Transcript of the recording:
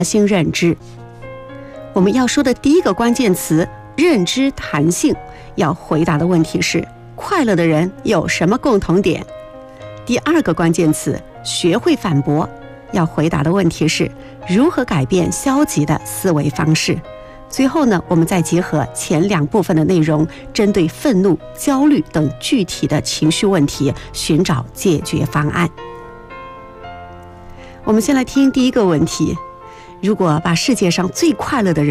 新认知。我们要说的第一个关键词认知弹性，要回答的问题是快乐的人有什么共同点。第二个关键词学会反驳，要回答的问题是如何改变消极的思维方式。最后呢，我们再结合前2部分的内容，针对愤怒、焦虑等具体的情绪问题寻找解决方案。我们先来听第一个问题，如果把世界上最快乐的人